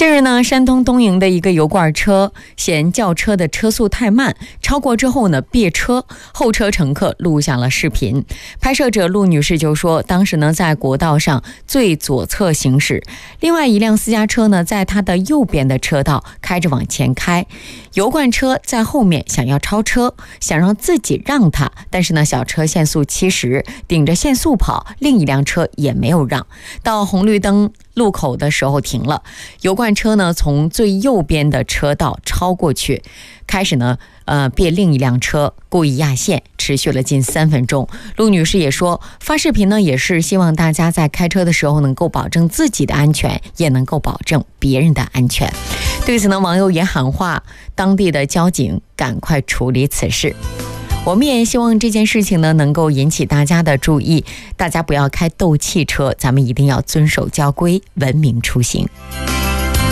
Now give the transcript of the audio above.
近日呢，山东东营的一个油罐车嫌轿车的车速太慢，超过之后呢别车，后车乘客录下了视频。拍摄者陆女士就说，当时呢在国道上最左侧行驶，另外一辆私家车呢在她的右边的车道开着往前开，油罐车在后面想要超车，想让自己让他，但是呢小车限速70，顶着限速跑，另一辆车也没有让，到红绿灯路口的时候停了，油罐车呢从最右边的车道超过去，开始呢别另一辆车，故意压线，持续了近3分钟。陆女士也说，发视频呢也是希望大家在开车的时候能够保证自己的安全，也能够保证别人的安全。对此呢，网友也喊话当地的交警赶快处理此事。我们也希望这件事情呢能够引起大家的注意，大家不要开斗气车，咱们一定要遵守交规，文明出行。